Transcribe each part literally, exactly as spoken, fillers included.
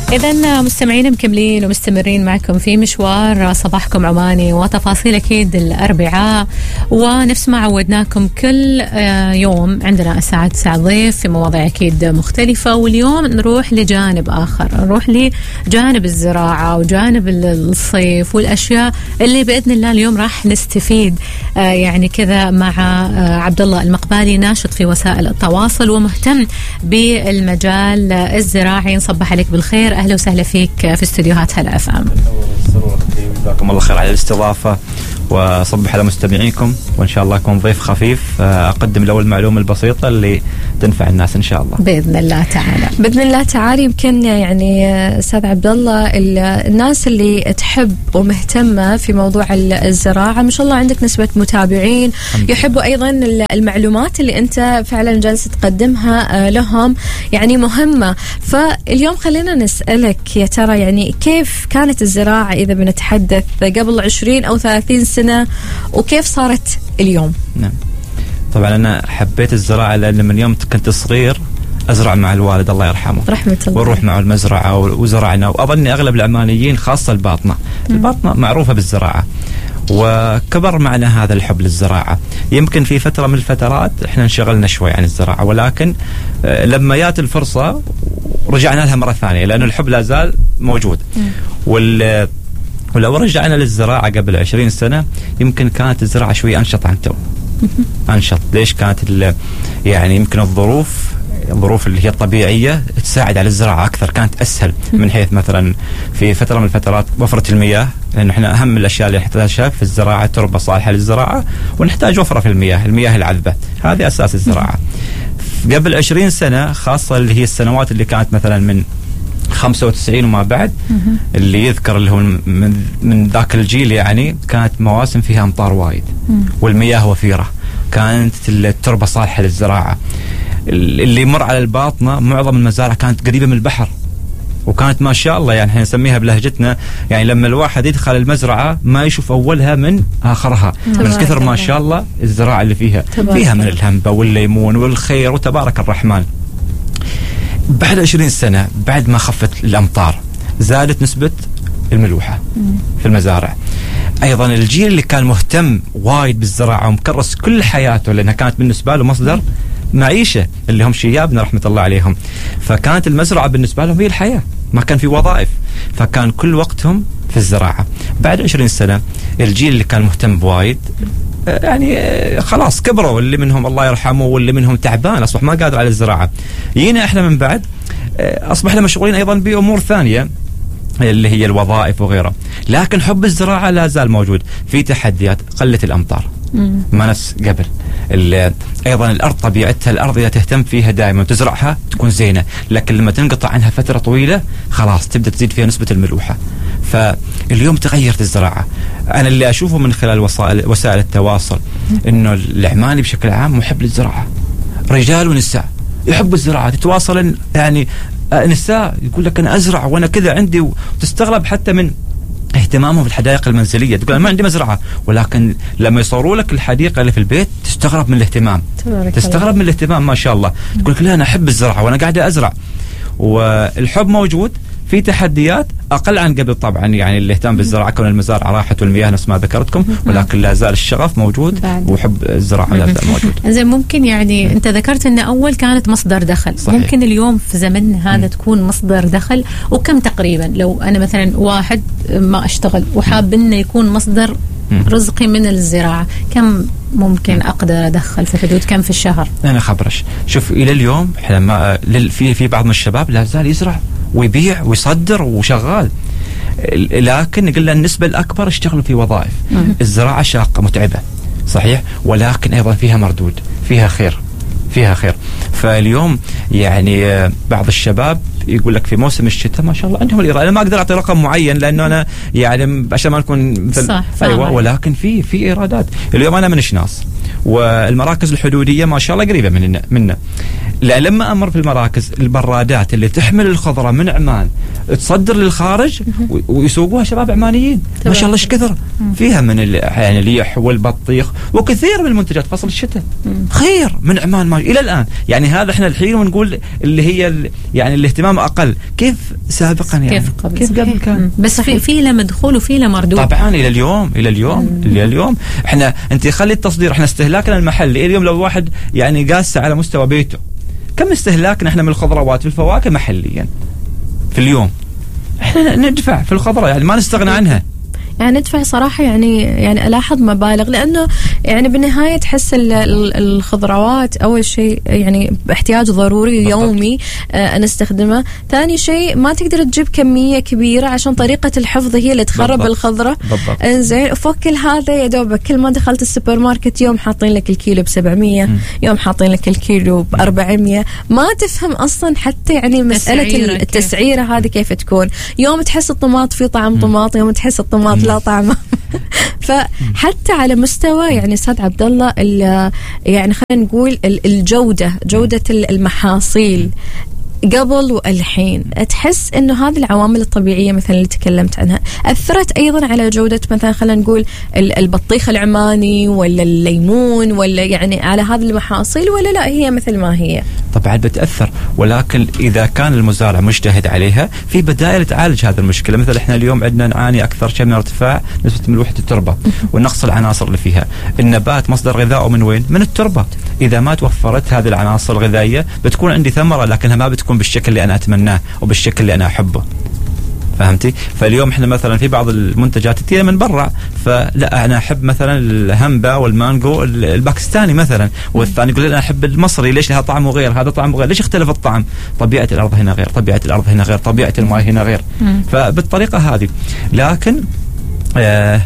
إذن مستمعين مكملين ومستمرين معكم في مشوار صباحكم عماني وتفاصيل أكيد الأربعاء، ونفس ما عودناكم كل يوم عندنا الساعة تسعة ضيف في مواضيع أكيد مختلفة، واليوم نروح لجانب آخر، نروح لجانب الزراعة وجانب الصيف والأشياء اللي بإذن الله اليوم راح نستفيد يعني كذا مع عبد الله المقبالي، ناشط في وسائل التواصل ومهتم بالمجال الزراعي. نصبح عليك بالخير، أهلا وسهلا فيك في استديوهات هلا اف ام. جزاكم الله خير على الاستضافة، وصبح على مستمعيكم، وإن شاء الله أكون ضيف خفيف أقدم الأول المعلومة البسيطة اللي تنفع الناس إن شاء الله بإذن الله تعالى. بإذن الله تعالى. يمكن يعني أستاذ عبد الله، الناس اللي تحب ومهتمة في موضوع الزراعة ما شاء الله عندك نسبة متابعين يحبوا أيضا المعلومات اللي أنت فعلا جالس تقدمها لهم، يعني مهمة. فاليوم خلينا نسألك يا ترى يعني كيف كانت الزراعة إذا بنتحدث قبل عشرين أو ثلاثين سنة، وكيف صارت اليوم؟ نعم، طبعا أنا حبيت الزراعة لأن من يوم كنت صغير أزرع مع الوالد الله يرحمه رحمة الله، ونروح معه المزرعة وزرعنا، وأظن أغلب العمانيين خاصة الباطنة الباطنة معروفة بالزراعة، وكبر معنا هذا الحب للزراعة. يمكن في فترة من الفترات احنا انشغلنا شوي عن الزراعة، ولكن لما جات الفرصة رجعنا لها مرة ثانية لأن الحب لا زال موجود. وال ولو رجعنا للزراعة قبل عشرين سنة يمكن كانت الزراعة شوي أنشط عن تو. أنشط ليش؟ كانت يعني يمكن الظروف الظروف اللي هي الطبيعية تساعد على الزراعة أكثر، كانت أسهل من حيث مثلا في فترة من الفترات وفرة المياه، لأن احنا أهم الأشياء اللي نحتاجها في الزراعة تربة صالحة للزراعة، ونحتاج وفرة في المياه المياه العذبة، هذه أساس الزراعة. قبل عشرين سنة خاصة اللي هي السنوات اللي كانت مثلا من خمسة وتسعين وما بعد، اللي يذكر اللي هو من, من ذاك الجيل، يعني كانت مواسم فيها أمطار وايد والمياه وفيرة، كانت التربة صالحة للزراعة. اللي يمر على الباطنة معظم المزارع كانت قريبة من البحر، وكانت ما شاء الله يعني احنا نسميها بلهجتنا يعني لما الواحد يدخل المزرعة ما يشوف أولها من آخرها من كثر ما شاء الله الزراعة اللي فيها فيها من الهنبة والليمون والخير وتبارك الرحمن. بعد عشرين سنة بعد ما خفت الأمطار زادت نسبة الملوحة في المزارع. أيضا الجيل اللي كان مهتم وايد بالزراعة ومكرس كل حياته لأنها كانت بالنسبة له مصدر معيشة، اللي هم شيابنا رحمة الله عليهم، فكانت المزرعة بالنسبة لهم هي الحياة، ما كان في وظائف، فكان كل وقتهم في الزراعة. بعد عشرين سنة الجيل اللي كان مهتم بوايد يعني خلاص كبروا، اللي منهم الله يرحمه واللي منهم تعبان أصبح ما قادر على الزراعة. يجينا احنا من بعد أصبحنا مشغولين أيضا بأمور ثانية اللي هي الوظائف وغيرها، لكن حب الزراعة لا زال موجود. في تحديات، قلة الأمطار ما نفس قبل، أيضا الأرض طبيعتها، الأرض إذا تهتم فيها دائما تزرعها تكون زينة، لكن لما تنقطع عنها فترة طويلة خلاص تبدأ تزيد فيها نسبة الملوحة. فاليوم تغيرت الزراعة. أنا اللي أشوفه من خلال وسائل وسائل التواصل إنه العماني بشكل عام محب للزراعة، رجال ونساء يحبوا الزراعة، تتواصل يعني نساء يقول لك أنا أزرع وأنا كذا عندي، وتستغرب حتى من اهتمامهم بالحدائق المنزلية، تقول أنا ما عندي مزرعة، ولكن لما يصوروا لك الحديقة اللي في البيت تستغرب من الاهتمام، تستغرب من الاهتمام ما شاء الله، تقول لك لا أنا أحب الزراعة وأنا قاعدة أزرع. والحب موجود. في تحديات أقل عن قبل طبعا، يعني اللي اهتم بالزراعة كون المزارع راحت والمياه نفس ما ذكرتكم، ولكن لا زال الشغف موجود وحب الزراعة لا زال موجود. زي ممكن يعني أنت ذكرت أن أول كانت مصدر دخل، صحيح. ممكن اليوم في زمننا هذا تكون مصدر دخل، وكم تقريبا لو أنا مثلا واحد ما أشتغل وحاب أنه يكون مصدر رزقي من الزراعة، كم ممكن أقدر أدخل في حدود كم في الشهر؟ أنا خبرش شوف إلى اليوم لما في في بعض من الشباب لا زال يزرع ويبيع ويصدر وشغال، لكن قلنا النسبة الأكبر اشتغلوا في وظائف. الزراعة شاقة متعبة صحيح، ولكن أيضا فيها مردود، فيها خير فيها خير. فاليوم يعني بعض الشباب يقول لك في موسم الشتاء ما شاء الله عندهم الإيراد. أنا ما أقدر أعطي رقم معين لأنه أنا يعني عشان ما نكون صح أيوة، ولكن في في إيرادات. اليوم أنا من شناص والمراكز الحدودية ما شاء الله قريبة مننا منا لا لما امر في المراكز البرادات اللي تحمل الخضره من عمان تصدر للخارج ويسوقوها شباب عمانيين ما شاء الله ايش كثر فيها من يعني الليح والبطيخ وكثير من المنتجات فصل الشتاء خير من عمان ما الى الان. يعني هذا احنا الحين ونقول اللي هي يعني الاهتمام اقل كيف سابقا يعني كيف قبل, كيف قبل كان بس في في له مدخول وفي له مردود طبعا الى اليوم الى اليوم الى اليوم احنا انت خلي التصدير احنا استهلاكنا المحلي اليوم لو واحد يعني قاسه على مستوى بيته كم استهلاكنا احنا من الخضروات والفواكه محليا في اليوم احنا ندفع في الخضره يعني ما نستغنى عنها يعني ندفع صراحة يعني يعني ألاحظ مبالغ لأنه يعني بالنهاية تحس الخضروات أول شيء يعني احتياج ضروري بالضبط. يومي آه نستخدمه. ثاني شيء ما تقدر تجيب كمية كبيرة عشان طريقة الحفظ هي اللي تخرب بالضبط. الخضرة انزين فوق هذا يا دوبك كل ما دخلت السوبر ماركت يوم حاطين لك الكيلو بسبعمية م. يوم حاطين لك الكيلو بأربعمية ما تفهم أصلا حتى يعني مسألة التسعيرة كيف. هذه كيف تكون يوم تحس الطماط في طعم طماط يوم تحس الطماط لا طعمه فحتى على مستوى يعني استاذ عبد الله يعني خلينا نقول الجوده جوده المحاصيل قبل والحين تحس انه هذه العوامل الطبيعيه مثلا اللي تكلمت عنها اثرت ايضا على جوده مثلا خلينا نقول البطيخ العماني ولا الليمون ولا يعني على هذه المحاصيل ولا لا هي مثل ما هي؟ طبعا بتاثر ولكن اذا كان المزارع مجتهد عليها في بدائل تعالج هذه المشكله. مثلا احنا اليوم عندنا نعاني اكثر شيء من ارتفاع نسبه ملوحه التربه ونقص العناصر اللي فيها. النبات مصدر غذائه من وين؟ من التربه. اذا ما توفرت هذه العناصر الغذائيه بتكون عندي ثمره لكنها ما بتكون بالشكل اللي انا اتمناه وبالشكل اللي انا احبه. فهمتي؟ فاليوم احنا مثلا في بعض المنتجات تجي من برا فلا انا احب مثلا الهمبا والمانجو الباكستاني مثلا والثاني يقول انا احب المصري ليش لها طعم غير هذا طعم غير ليش اختلف الطعم؟ طبيعه الارض هنا غير طبيعه الارض هنا غير طبيعه الماء هنا غير. فبالطريقه هذه لكن آه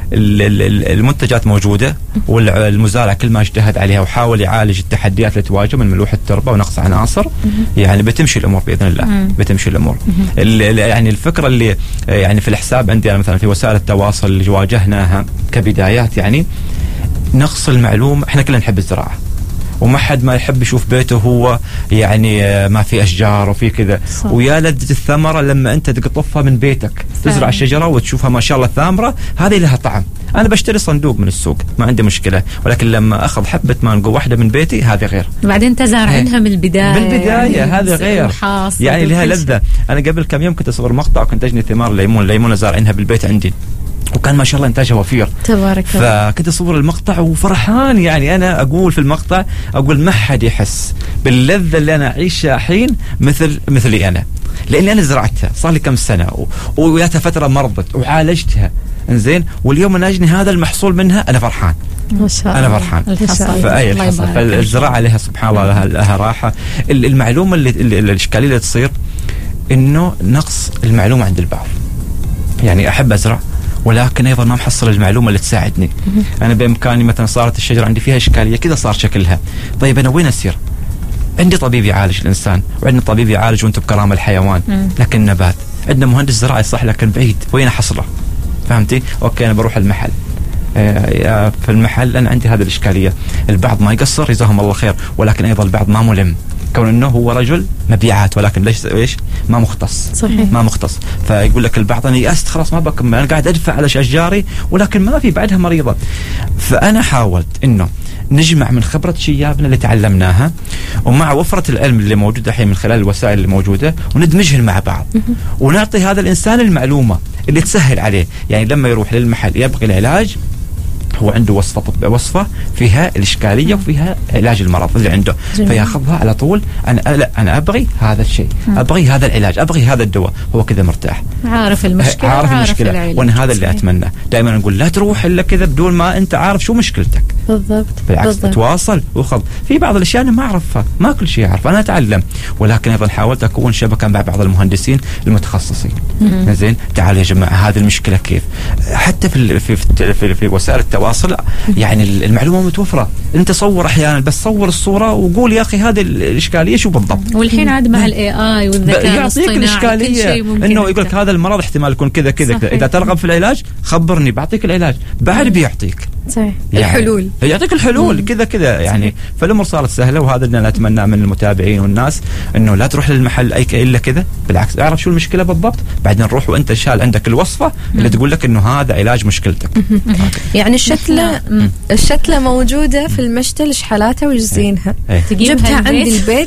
المنتجات موجودة والمزارع كل ما اجتهد عليها وحاول يعالج التحديات اللي تواجهه من ملوحة التربة ونقص عناصر يعني بتمشي الأمور بإذن الله بتمشي الأمور. يعني الفكرة اللي يعني في الحساب عندي أنا مثلا في وسائل التواصل اللي واجهناها كبدايات يعني نقص المعلومة. احنا كلنا نحب الزراعة وما حد ما يحب يشوف بيته هو يعني ما في أشجار وفي كذا ويا لذة الثمرة لما أنت تقطفها من بيتك تزرع الشجرة وتشوفها ما شاء الله ثامرة هذه لها طعم. أنا بشتري صندوق من السوق ما عندي مشكلة ولكن لما أخذ حبة مانجو واحدة من بيتي هذه غير. بعدين تزارعينها من البداية بالبداية يعني هذه غير يعني لها لذة. أنا قبل كم يوم كنت أصور مقطع وكنت أجني ثمار ليمون ليمون زارعينها بالبيت عندي وكان ما شاء الله إنتاجها وفير تبارك الله. فكنت أصور المقطع وفرحان يعني أنا أقول في المقطع أقول ما حد يحس باللذة اللي أنا أعيشها الحين مثل مثلي أنا لأني أنا زرعتها صار لي كم سنة وياتها فترة مرضت وعالجتها إنزين واليوم أنا أجني هذا المحصول منها أنا فرحان ما شاء الله. أنا فرحان فأي الحصل فالزراعة لها سبحان الله لها, لها راحة. المعلومة اللي الإشكالية اللي تصير إنه نقص المعلومة عند البعض يعني أحب أزرع ولكن أيضا ما محصل المعلومة اللي تساعدني. أنا بإمكاني مثلا صارت الشجرة عندي فيها إشكالية كذا صار شكلها طيب أنا وين أسير؟ عندي طبيب يعالج الإنسان وعندنا طبيب يعالج وأنتم بكرامة الحيوان لكن نبات عندنا مهندس زراعي صح لكن بعيد وين أحصله؟ فهمتي؟ أوكي أنا بروح المحل في المحل أنا عندي هذه الإشكالية. البعض ما يقصر جزاهم الله خير ولكن أيضا البعض ما ملم كون انه هو رجل مبيعات ولكن ليش ايش ما مختص صحيح. ما مختص فيقول لك البعض انا يأست خلاص ما بكمل انا قاعد ادفع على اشجاري ولكن ما في بعدها مريضه. فانا حاولت انه نجمع من خبره شيابنا اللي تعلمناها ومع وفره العلم اللي موجوده الحين من خلال الوسائل اللي موجوده وندمجهم مع بعض ونعطي هذا الانسان المعلومه اللي تسهل عليه. يعني لما يروح للمحل يبغي العلاج هو عنده وصفة طب وصفة فيها الإشكالية وفيها علاج المرض اللي عنده جميل. فياخذها على طول أنا لا أنا أبغي هذا الشيء أبغي هذا العلاج أبغي هذا الدواء هو كذا مرتاح عارف المشكلة عارف المشكلة وأنا هذا اللي أتمنى. دائما نقول لا تروح إلا كذا بدون ما أنت عارف شو مشكلتك بالضبط بالعكس بالضبط. تواصل وخذ في بعض الأشياء أنا ما أعرفها ما كل شيء أعرف أنا أتعلم ولكن أيضا حاولت أكون شبكة مع بعض المهندسين المتخصصين زين تعال يا جماعة هذه المشكلة كيف حتى في في في, في, في وسائل التواصل يعني المعلومة متوفرة انت صور احيانا بس صور الصورة وقول يا اخي هذه الاشكالية شو بالضبط. والحين عاد مع الاي اي والذكاء يعطيك الاشكالية انه يقول لك هذا المرض احتمال يكون كذا كذا اذا ترغب في العلاج خبرني بعطيك العلاج بعد بيعطيك صحيح. يعني الحلول يعطيك الحلول كذا كذا يعني. فالامور صارت سهله، وهذا اللي نتمناه من المتابعين والناس، انه لا تروح للمحل اي الا كذا، بالعكس اعرف شو المشكله بالضبط، بعدين نروح وانت شال عندك الوصفه اللي تقول لك انه هذا علاج مشكلتك. يعني الشتله الشتله موجوده في المشتل، ايش حالاتها وجزينها، جبتها عندي البيت.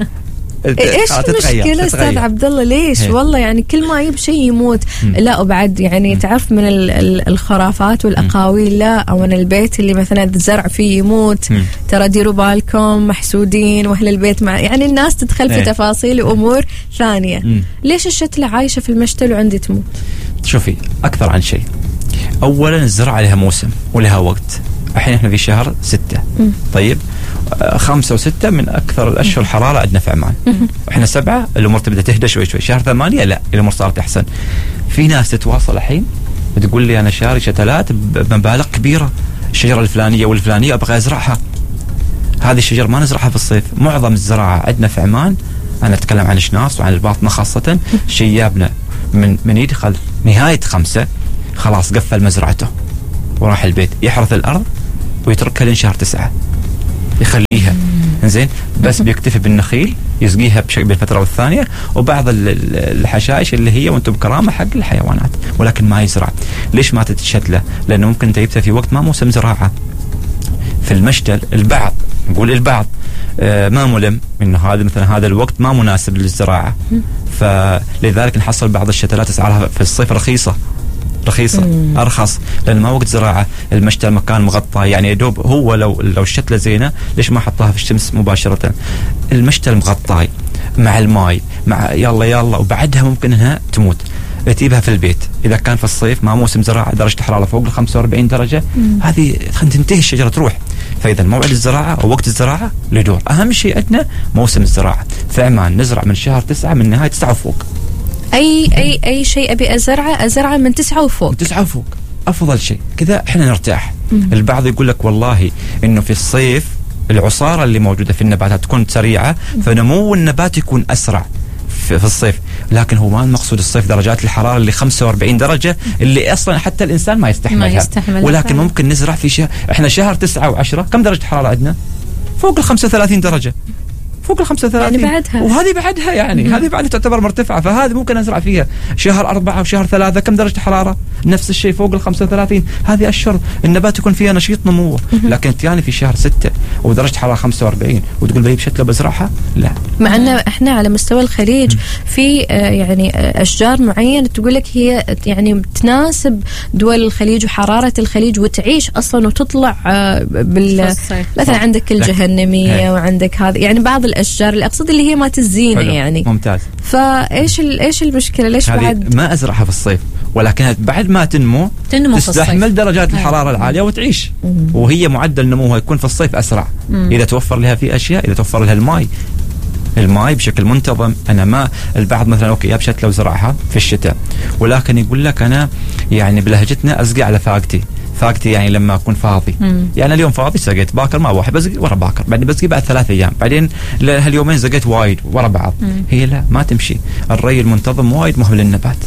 ايش المشكله استاذ عبد الله؟ ليش هي. والله يعني كل ما يجيب شيء يموت. م. لا وبعد يعني م. تعرف من ال ال الخرافات والاقاويل، لا او ان البيت اللي مثلا الزرع فيه يموت، م. ترى ديروا بالكم محسودين واهل البيت مع يعني الناس تدخل في تفاصيل وامور ثانيه. م. ليش الشتله عايشه في المشتل وعندي تموت؟ شوفي اكثر عن شيء، اولا الزراعه لها موسم ولها وقت. الحين احنا في شهر ستة، م. طيب خمسة وستة من أكثر الأشهر حرارة عندنا في عمان. إحنا سبعة الأمور تبدأ تهدى شوي شوي. شهر ثمانية لا الأمور صارت أحسن. في ناس تتواصل الحين بتقول لي أنا شاري شتلات بمبالغ كبيرة، الشجرة الفلانية والفلانية أبغى أزرعها. هذه الشجرة ما نزرعها في الصيف. معظم الزراعة عندنا في عمان، أنا أتكلم عن شناص وعن الباطنة خاصة، شيابنا من من يدخل نهاية خمسة خلاص قفل مزرعته وراح البيت، يحرث الأرض ويتركها لين شهر تسعة يخليها زين، بس بيكتفي بالنخيل يسقيها بالفترة والثانية، وبعض الحشائش اللي هي وانتم بكرامة حق الحيوانات، ولكن ما يزرع. ليش ما تتشتله؟ لأنه ممكن انت جبتها في وقت ما موسم زراعة. في المشتل البعض نقول البعض آه ما ملم انه هذا مثلا هذا الوقت ما مناسب للزراعة، فلذلك نحصل بعض الشتلات اسعارها في الصيف رخيصة رخيصة مم. أرخص، لأن ما وقت زراعة. المشتل مكان مغطى، يعني يدوب هو لو لو الشتلة زينة ليش ما حطها في الشمس مباشرة؟ المشتل مغطى مع الماء مع يلا يلا، وبعدها ممكن انها تموت. تجيبها في البيت إذا كان في الصيف ما موسم زراعة درجة الحرارة فوق ال خمسة وأربعين درجة، هذه تنتهي الشجرة تروح. فإذا موعد الزراعة أو وقت الزراعة له دور. أهم شيء عندنا موسم الزراعة. في عمان نزرع من شهر تسعة، من نهاية تسعة وفوق. أي أي أي شيء أبي أزرعه أزرعه من تسعة وفوق. من تسعة وفوق أفضل شيء، كذا إحنا نرتاح. مم. البعض يقول لك والله إنه في الصيف العصارة اللي موجودة في النباتات تكون سريعة، فنمو النبات يكون أسرع في, في الصيف. لكن هو ما المقصود الصيف درجات الحرارة اللي خمسة وأربعين درجة اللي أصلا حتى الإنسان ما يستحملها، ما يستحمل. ولكن فعلا. ممكن نزرع في شهر، إحنا شهر تسعة وعشرة كم درجة الحرارة عندنا؟ فوق ال خمسة وثلاثين درجة، فوق ال خمسة وثلاثين يعني بعدها، وهذه بعدها يعني مم. هذه بعدها تعتبر مرتفعة، فهذه ممكن أزرع فيها. شهر أربعة وشهر ثلاثة كم درجة حرارة؟ نفس الشيء فوق ال خمسة وثلاثين. هذه أشهر النبات يكون فيها نشيط نموه. لكن تياني في شهر ستة ودرجة حرارة خمسة وأربعين وتقول بجيب شتلة بزرعها؟ لا. مع أن إحنا على مستوى الخليج في يعني أشجار معينة تقول لك هي يعني تناسب دول الخليج وحرارة الخليج وتعيش أصلا وتطلع بال مثلا عندك الجهنمية وعندك هذا، يعني بعض الأشجار اللي أقصد اللي هي ما تزينه يعني. ممتاز. فايش ايش المشكله؟ ليش بعد ما ازرعها في الصيف، ولكنها بعد ما تنمو تنمو تستحمل درجات الحراره العاليه وتعيش. مم. وهي معدل نموها يكون في الصيف اسرع. مم. اذا توفر لها في اشياء، اذا توفر لها الماء الماء بشكل منتظم. انا ما البعض مثلا اوكي ابشت لو زرعها في الشتاء، ولكن يقول لك انا يعني بلهجتنا اسقي على فاقتي. فاقتي يعني لما اكون فاضي. مم. يعني اليوم فاضي سقيت باكر ما واحد بسقي ورا باكر، بعدين بسقي بعد ثلاث ايام، بعدين هاليومين سقيت وايد ورا بعض. مم. هي لا ما تمشي. الري المنتظم وايد مهم للنبات.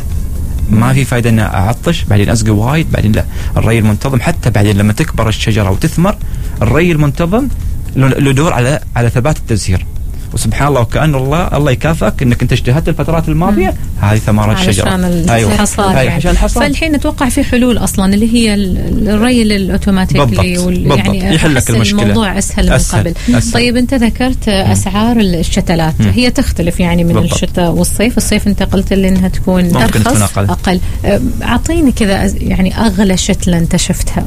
ما في فائده ان اعطش بعدين اسقي وايد بعدين لا. الري المنتظم حتى بعدين لما تكبر الشجره وتثمر، الري المنتظم له دور على على ثبات التزهير. وسبحان الله وكأن الله الله يكافئك انك انت اجتهدت الفترات الماضيه، هذه ثمرات الشجره عشان أيوة. الحصاد. أيوة. عشان الحصاد. فالحين نتوقع في حلول اصلا اللي هي الري الاوتوماتيكي وال... يعني يحل لك المشكله، الموضوع اسهل, أسهل. من قبل. أسهل. طيب انت ذكرت مم. اسعار الشتلات مم. هي تختلف يعني من بالضبط. الشتاء والصيف. الصيف انت قلت لي انها تكون ارخص اقل, أقل. اعطيني كذا يعني اغلى شتله انت شفتها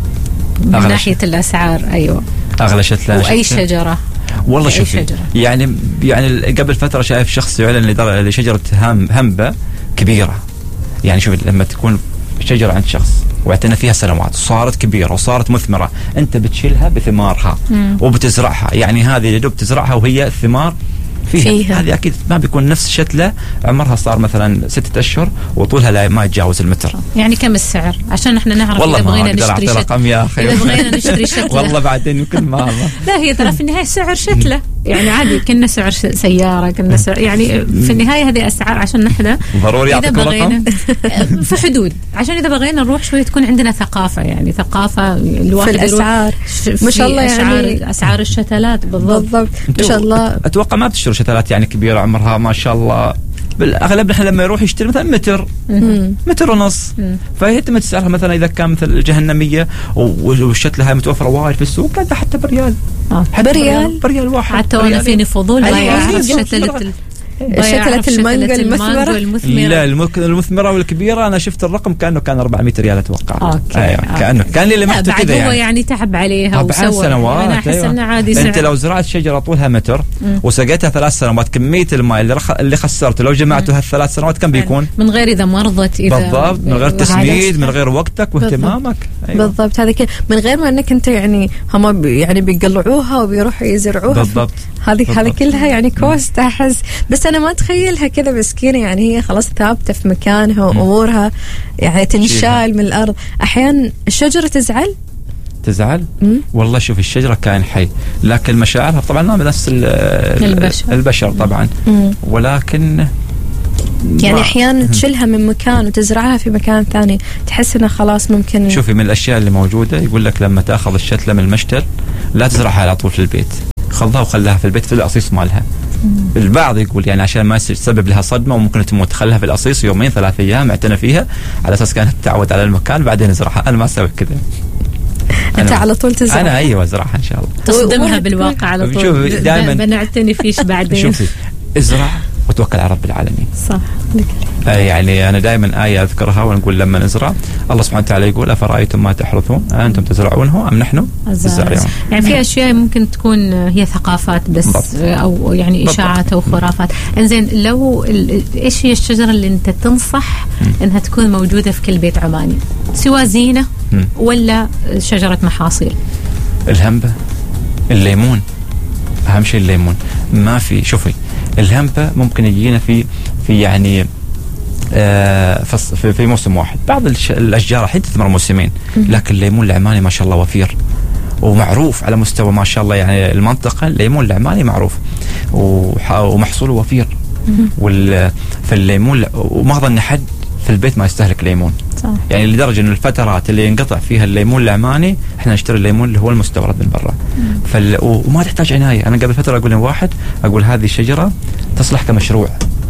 من ناحيه الاسعار. ايوه اغلى شتله واي شجره والله شوفي يعني يعني قبل فترة شايف شخص يعلن لشجرة هم همبة كبيرة. يعني شوفي لما تكون شجرة عند شخص واعتنى فيها سنوات صارت كبيرة وصارت مثمرة، أنت بتشيلها بثمارها مم. وبتزرعها. يعني هذه اللي دوب تزرعها وهي الثمار فيها, فيها. هذه أكيد ما بيكون نفس شتلة عمرها صار مثلا ستة أشهر وطولها لا ما يتجاوز المتر. يعني كم السعر عشان احنا نعرف إذا بغينا نشتري رقم يا أخي إذا بغينا نشتري شتلة والله بعدين يمكن ما لا هي ترى في النهاية سعر شتلة يعني عادي كنا سعر سيارة كنا سعر يعني في النهاية هذه أسعار عشان نحن ضروري إذا بغينا في حدود عشان إذا بغينا نروح شوية تكون عندنا ثقافة يعني ثقافة الواحد في الأسعار ما شاء الله يعني أسعار الشتلات بالضبط, بالضبط. ما شاء الله أتوقع ما بتشتروا شتلات يعني كبيرة عمرها ما شاء الله بالاغلب نحن لما يروح يشتري مثلا متر مم. متر ونص فهي تم تسعرها مثلا اذا كان مثل الجهنميه والشتله هاي متوفره وايد في السوق لا حتى بريال حتى بريال بريال واحد حتى وانا فيني فضول ما يعرف شتله شتلة المانجا المثمرة لا المثمرة والكبيرة أنا شفت الرقم كأنه كان أربعمية ريال أتوقع أوكي. أيوة. أوكي. كأنه كان لي لمحته كذا يعني هو يعني تعب عليها وسوى سنوات أنا أحس إنه عادي أنت لو زرعت شجرة طولها متر مم. وسقيتها ثلاث سنوات كمية الماء اللي رخ... اللي خسرته لو جمعته هالثلاث سنوات كم بيكون من غير إذا مرضت إذا بالضبط من غير تسميد من غير وقتك واهتمامك أيوة. بالضبط هذا كده من غير ما أنك أنت يعني هم يعني بيقلعوها وبيروحوا يزرعوها بالضبط هذه هذه كلها يعني كوست أحس بس أنا ما أتخيلها كذا مسكينة يعني هي خلاص ثابتة في مكانها وأمورها يعني تنشال من الأرض أحيانا الشجرة تزعل تزعل مم. والله شوف الشجرة كائن حي لكن مشاعرها طبعا ما بنفس البشر. البشر طبعا مم. ولكن يعني أحيانا تشيلها من مكان وتزرعها في مكان ثاني تحس إنها خلاص ممكن شوفي من الأشياء اللي موجودة يقول لك لما تأخذ الشتلة من المشتل لا تزرعها على طول في البيت خلها وخلها في البيت في القصيص مالها مم. البعض يقول يعني عشان ما يسبب لها صدمة وممكن تموت خلها في القصيص يومين ثلاث أيام اعتنى فيها على أساس كانت تتعود على المكان بعدين ازرعها أنا ما أسوي كذا أنت على طول تزرع أنا أيوة أزرعها إن شاء الله تصدمها بالواقع على طول دائما بنعتني فيش بعدين شوفي ازرع وتوكل على رب العالمين صح آه يعني أنا دائما آية أذكرها ونقول لما نزرع الله سبحانه وتعالى يقول أفرأيتم ما تحرثون أنتم تزرعونه أم نحن الزارعون يعني في أشياء ممكن تكون هي ثقافات بس بالضبط. أو يعني إشاعات أو خرافات إنزين لو إيش هي الشجرة اللي أنت تنصح م. إنها تكون موجودة في كل بيت عماني سواء زينة م. ولا شجرة محاصيل الهنبة الليمون أهم شيء الليمون ما في شوفي الهنبة ممكن يجينا في في يعني آه في, في موسم واحد بعض الأشجار الحين تثمر موسمين لكن الليمون العماني ما شاء الله وفير ومعروف على مستوى ما شاء الله يعني المنطقة الليمون العماني معروف ومحصوله وفير فالليمون وما ظن حد في البيت ما يستهلك ليمون صح. يعني لدرجة إن الفترات اللي ينقطع فيها الليمون العماني إحنا نشتري الليمون اللي هو المستورد من برا فال... وما تحتاج عناية أنا قبل فترة أقول لواحد أقول هذه الشجرة تصلح كمشروع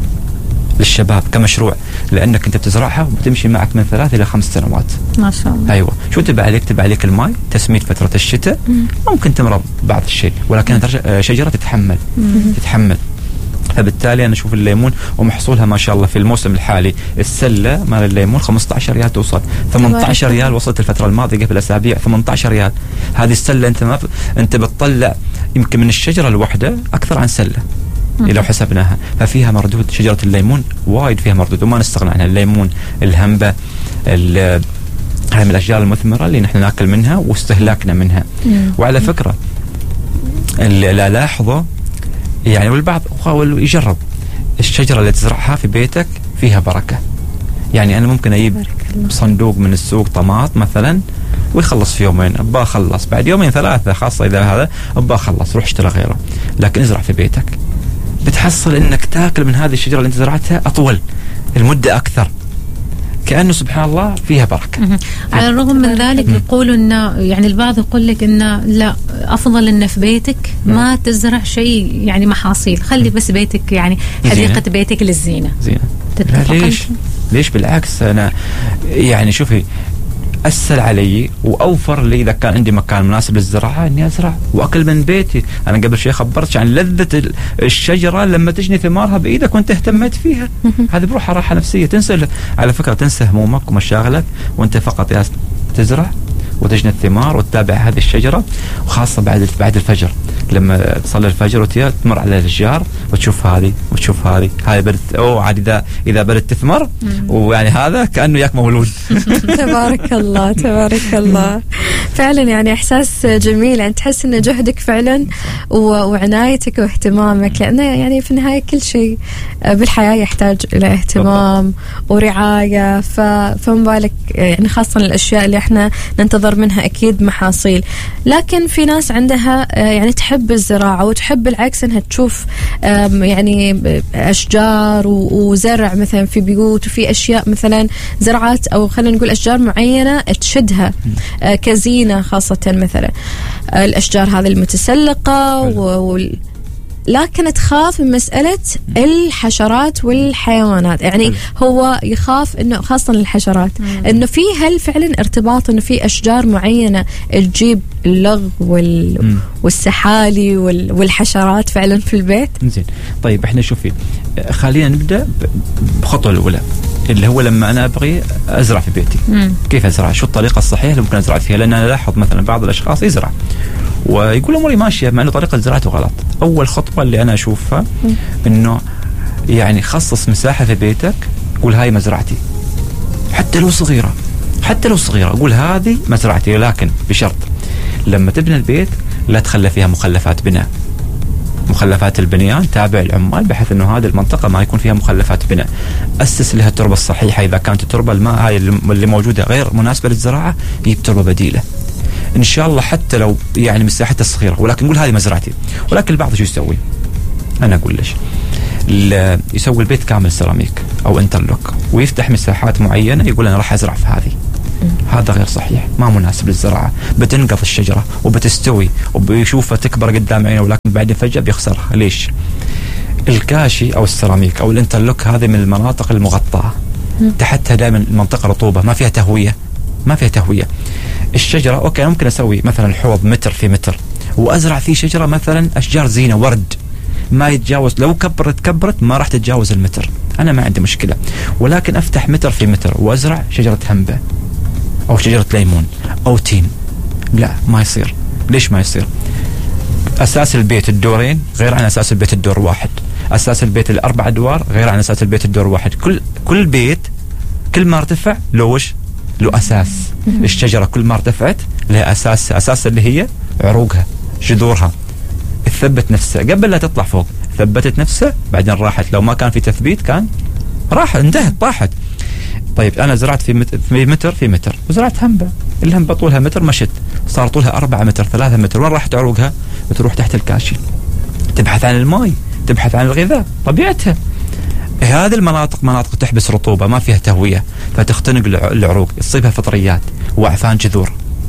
للشباب كمشروع لأنك أنت بتزرعها وبتمشي معك من ثلاث إلى خمس سنوات ما شاء الله أيوة شو تبع عليك تبع عليك الماء تسميد فترة الشتاء ممكن تمرض بعض الشيء ولكن شجرة تتحمل مم. تتحمل فبالتالي أنا أشوف الليمون ومحصولها ما شاء الله في الموسم الحالي السلة مال الليمون خمسة عشر ريال توصل ثمانية عشر ريال وصلت الفترة الماضية قبل أسابيع ثمانية عشر ريال هذه السلة أنت ما ف... أنت بتطلع يمكن من الشجرة الواحدة أكثر عن سلة لو حسبناها ففيها مردود شجرة الليمون وايد فيها مردود وما نستغنى عنها الليمون الهنبة ال... هاي من الأشجار المثمرة اللي نحن ناكل منها واستهلاكنا منها مم. وعلى فكرة اللي لا لاحظه يعني والبعض يحاول يجرب الشجرة اللي تزرعها في بيتك فيها بركة يعني أنا ممكن أجيب صندوق من السوق طماط مثلا ويخلص في يومين أبا أخلص بعد يومين ثلاثة خاصة إذا هذا أبا أخلص روح اشتري غيره لكن ازرع في بيتك بتحصل إنك تاكل من هذه الشجرة اللي أنت زرعتها أطول المدة أكثر كأنه سبحان الله فيها بركة على الرغم من ذلك يقولوا إنه يعني البعض يقول لك إنه لا أفضل إنه في بيتك ما تزرع شيء يعني محاصيل خلي بس بيتك يعني حديقة بيتك للزينة زينة ليش ليش بالعكس أنا يعني شوفي أسهل علي وأوفر لي إذا كان عندي مكان مناسب للزراعة إني أزرع وأكل من بيتي أنا قبل شيء خبرتش عن لذة الشجرة لما تجني ثمارها بإيدك وأنت اهتميت فيها هذه بروحها راحة نفسية تنسى على فكرة تنسى همومك ومشاغلك وأنت فقط يا تزرع وتجني الثمار وتتابع هذه الشجرة وخاصة بعد بعد الفجر لما تصلي الفجر وتيا تمر على الأشجار وتشوف هذه وتشوف هذه هاي بدت أو عاد إذا إذا بدت تثمر ويعني هذا كأنه ياك مولود تبارك الله تبارك الله فعلا يعني إحساس جميل يعني تحس إن جهدك فعلا وعنايتك واهتمامك لأنه يعني في النهاية كل شيء بالحياة يحتاج إلى اهتمام ورعاية فما بالك يعني خاصة الأشياء اللي إحنا ننتظر ينتظر منها أكيد محاصيل. لكن في ناس عندها يعني تحب الزراعة وتحب بالعكس أنها تشوف يعني أشجار وزرع مثلا في بيوت، وفي أشياء مثلا زرعات أو خلينا نقول أشجار معينة تشدها كزينة، خاصة مثلا الأشجار هذه المتسلقة وال لكن تخاف من مسألة الحشرات والحيوانات. يعني هو يخاف إنه خاصة الحشرات إنه في هل فعلا ارتباط إنه في أشجار معينة تجيب اللغ وال والسحالي وال والحشرات فعلا في البيت. زين طيب احنا شوفي خلينا نبدأ بخطوة الأولى اللي هو لما أنا أبغي أزرع في بيتي. مم. كيف أزرع؟ شو الطريقة الصحيحة اللي ممكن أزرع فيها؟ لأن أنا لاحظ مثلا بعض الأشخاص يزرع ويقول أموري ماشية مع أنه طريقة زراعته غلط. أول خطوة اللي أنا أشوفها إنه يعني خصص مساحة في بيتك، قول هاي مزرعتي حتى لو صغيرة، حتى لو صغيرة قول هذه مزرعتي، لكن بشرط لما تبني البيت لا تخلى فيها مخلفات بناء. مخلفات البنيان تابع العمال بحيث انه هذه المنطقه ما يكون فيها مخلفات بناء. اسس لها التربه الصحيحه، اذا كانت التربه الماء هاي اللي موجوده غير مناسبه للزراعه جيب تربه بديله ان شاء الله حتى لو يعني مساحتها صغيره، ولكن قول هذه مزرعتي. ولكن البعض شو يسوي؟ انا اقول ليش يسوي البيت كامل سيراميك او انترلوك ويفتح مساحات معينه يقول انا راح ازرع في هذه. هذا غير صحيح، ما مناسب للزراعة. بتنقض الشجرة وبتستوي وبيشوفها تكبر قدام عينه، ولكن بعدين فجأة بيخسرها. ليش؟ الكاشي أو السيراميك أو الانترلوك هذه من المناطق المغطاة، تحتها دائما المنطقة رطوبة، ما فيها تهوية، ما فيها تهوية. الشجرة أوكي ممكن أسوي مثلا حوض متر في متر وأزرع فيه شجرة مثلا أشجار زينة ورد ما يتجاوز، لو كبرت كبرت ما راح تتجاوز المتر، أنا ما عندي مشكلة. ولكن أفتح متر في متر وأزرع شجرة هنبة أو شجرة ليمون أو تين، لا ما يصير. ليش ما يصير؟ أساس البيت الدورين غير عن أساس البيت الدور واحد، أساس البيت الأربع أدوار غير عن أساس البيت الدور واحد. كل كل بيت كل ما ارتفع له وش؟ له أساس. الشجرة كل ما ارتفعت لها أساس، أساس اللي هي عروقها جذورها تثبت نفسها قبل لا تطلع فوق، ثبتت نفسها بعدين راحت. لو ما كان في تثبيت كان راح انتهت طاحت. طيب أنا زرعت في متر في متر, في متر وزرعت هنبة، الهنبة طولها متر مشت صار طولها أربعة متر ثلاثة متر، وين راحت عروقها؟ بتروح تحت الكاشي تبحث عن الماء، تبحث عن الغذاء، طبيعتها. هذه المناطق مناطق تحبس رطوبة ما فيها تهوية فتختنق العروق، تصيبها فطريات وأعفان جذور.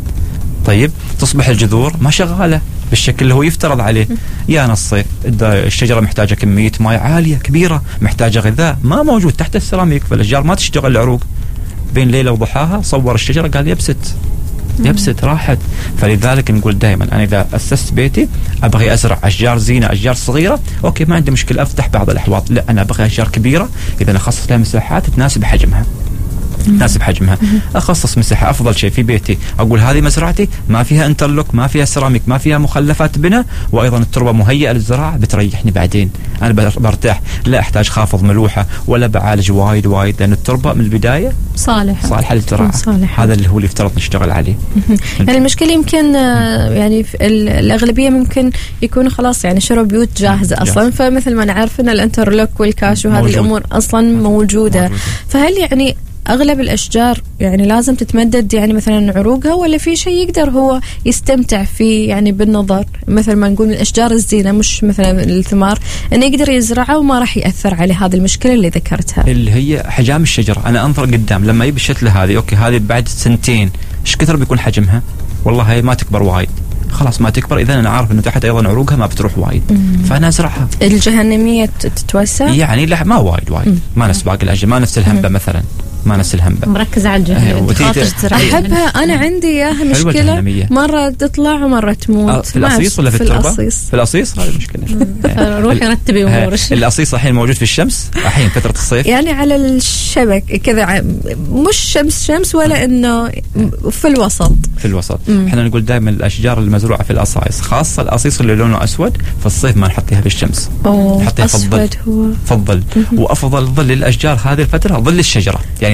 طيب تصبح الجذور ما شغالة بالشكل اللي هو يفترض عليه. يا الصيف الشجرة محتاجة كمية ماء عالية كبيرة، محتاجة غذاء ما موجود تحت السيراميك، فالأشجار ما تشتغل العروق. بين ليلة وضحاها صور الشجرة قال يبست يبست راحت. فلذلك نقول دائما أنا إذا أسست بيتي أبغي أزرع أشجار زينة أشجار صغيرة أوكي ما عندي مشكلة أفتح بعض الأحواض، لا أنا أبغي أشجار كبيرة إذا أنا أخصص لها مساحات تناسب حجمها تناسب حجمها. أخصص مساحة أفضل شيء في بيتي أقول هذه مزرعتي ما فيها انترلوك ما فيها سيراميك ما فيها مخلفات بناء، وأيضا التربة مهيئة للزراعة بتريحني بعدين، أنا برتاح لا أحتاج خافض ملوحة ولا بعالج وايد وايد، لأن التربة من البداية صالحة صالحة للزراعة. صالح. هذا اللي هو اللي افترض نشتغل عليه. يعني المشكلة يمكن يعني الأغلبية ممكن يكونوا خلاص يعني شروا بيوت جاهزة أصلا جاهز. فمثل ما نعرف أن الانترلوك والكاش وهذه الأمور أصلا موجودة, موجودة. فهل يعني أغلب الأشجار يعني لازم تتمدد يعني مثلا عروقها، ولا في شيء يقدر هو يستمتع فيه يعني بالنظر مثل ما نقول من الأشجار الزينة مش مثلا الثمار أنه يقدر يزرعها وما راح يأثر عليه؟ هذه المشكلة اللي ذكرتها اللي هي حجام الشجرة. أنا أنظر قدام لما يبي الشتلة هذه أوكي هذه بعد سنتين إيش كثر بيكون حجمها؟ والله هي ما تكبر وايد، خلاص ما تكبر، إذا أنا عارف إنه تحت أيضا عروقها ما بتروح وايد مم. فأنا أزرعها. الجهنمية تتوسع يعني لا ما وايد وايد مم. ما نفس باقي الأشجار، ما نفس الهنبة مثلا ما نفس الهنبة مركزة على الجهنمية أحبها أنا عندي إياها مشكلة مرة تطلع ومرة تموت. في الأصيص ولا في, في التربة؟ الأصيص. في الأصيص هذه المشكلة. روحي رتبي أمورك. الأصيص الحين موجود في الشمس الحين فترة الصيف يعني على الشبك كذا مش شمس شمس ولا إنه في الوسط في الوسط. إحنا نقول دائما الأشجار المزروعة في الأصايص خاصة الأصيص اللي لونه أسود في الصيف ما نحطيها في الشمس، نحطيها في الظل. فضل وأفضل ظل للأشجار هذه الفترة ظل الشجرة، يعني